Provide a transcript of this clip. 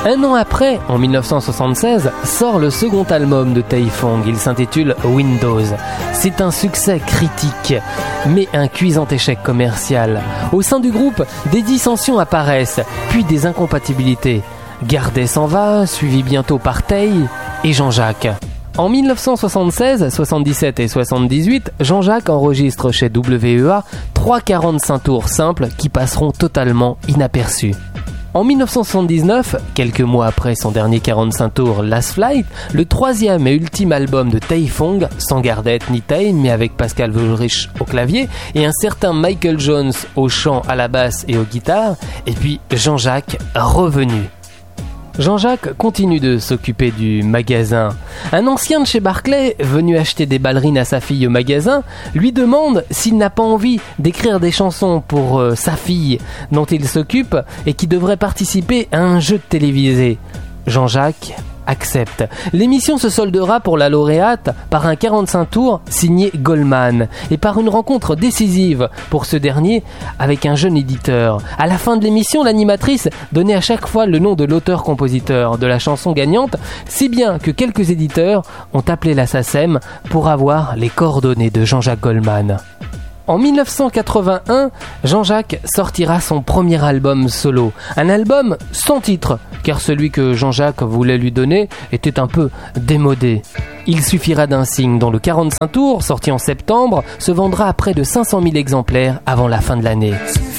Un an après, en 1976, sort le second album de Taifong. Il s'intitule Windows. C'est un succès critique, mais un cuisant échec commercial. Au sein du groupe, des dissensions apparaissent, puis des incompatibilités. Gardet s'en va, suivi bientôt par Tay et Jean-Jacques. En 1976, 77 et 78, Jean-Jacques enregistre chez WEA 3 45 tours simples qui passeront totalement inaperçus. En 1979, quelques mois après son dernier 45 tours Last Flight, le troisième et ultime album de Taifong, sans Gardet ni Tay, mais avec Pascal Woolrich au clavier et un certain Michael Jones au chant, à la basse et aux guitares, et puis Jean-Jacques revenu. Jean-Jacques continue de s'occuper du magasin. Un ancien de chez Barclay, venu acheter des ballerines à sa fille au magasin, lui demande s'il n'a pas envie d'écrire des chansons pour sa fille dont il s'occupe et qui devrait participer à un jeu télévisé. Jean-Jacques accepte. L'émission se soldera pour la lauréate par un 45 tours signé Goldman et par une rencontre décisive pour ce dernier avec un jeune éditeur. À la fin de l'émission, l'animatrice donnait à chaque fois le nom de l'auteur-compositeur de la chanson gagnante, si bien que quelques éditeurs ont appelé la SACEM pour avoir les coordonnées de Jean-Jacques Goldman. En 1981, Jean-Jacques sortira son premier album solo, un album sans titre, car celui que Jean-Jacques voulait lui donner était un peu démodé. Il suffira d'un signe dont le 45 tours, sorti en septembre, se vendra à près de 500 000 exemplaires avant la fin de l'année.